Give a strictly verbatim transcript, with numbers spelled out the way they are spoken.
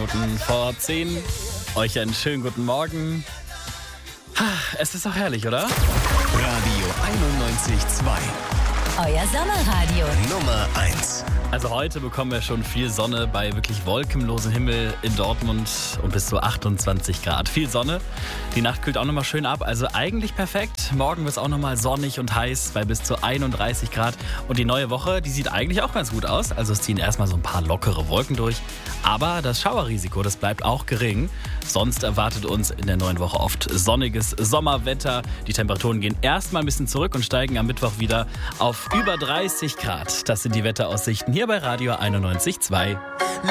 Minuten vor zehn. Euch einen schönen guten Morgen. Es ist doch herrlich, oder? Radio einundneunzig Komma zwei. Euer Sommerradio. Nummer eins. Also heute bekommen wir schon viel Sonne bei wirklich wolkenlosem Himmel in Dortmund und bis zu achtundzwanzig Grad. Viel Sonne. Die Nacht kühlt auch nochmal schön ab. Also eigentlich perfekt. Morgen wird es auch nochmal sonnig und heiß bei bis zu einunddreißig Grad. Und die neue Woche, die sieht eigentlich auch ganz gut aus. Also es ziehen erstmal so ein paar lockere Wolken durch. Aber das Schauerrisiko, das bleibt auch gering. Sonst erwartet uns in der neuen Woche oft sonniges Sommerwetter. Die Temperaturen gehen erstmal ein bisschen zurück und steigen am Mittwoch wieder auf über dreißig Grad. Das sind die Wetteraussichten hier bei Radio einundneunzig Komma zwei.